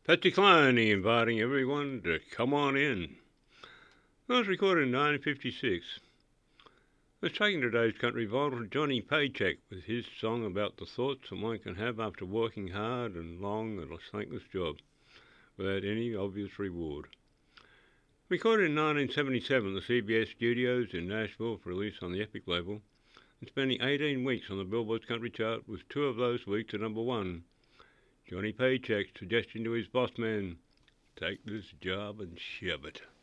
Patsy Cline inviting everyone to come on in. It was recorded in 1956. Let's take in today's country vital Johnny Paycheck with his song about the thoughts that one can have after working hard and long at a thankless job without any obvious reward. Recorded in 1977 at the CBS studios in Nashville for release on the Epic label, and spending 18 weeks on the Billboard's country chart, with 2 of those weeks at number 1. Johnny Paycheck's suggestion to his boss man, take this job and shove it.